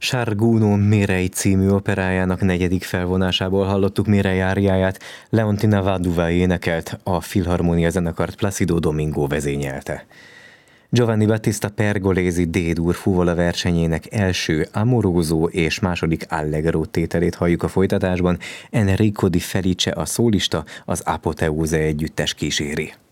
Sciarguno Mireille című operájának negyedik felvonásából hallottuk Mireille áriáját, Leontina Vadova énekelt, a Filharmonia zenekart Placido Domingo vezényelte. Giovanni Battista Pergolesi D-dur fuvola versenyének első Amoroso és második Allegro tételét halljuk a folytatásban, Enrico Di Felice a szólista, az Apoteóze együttes kíséri.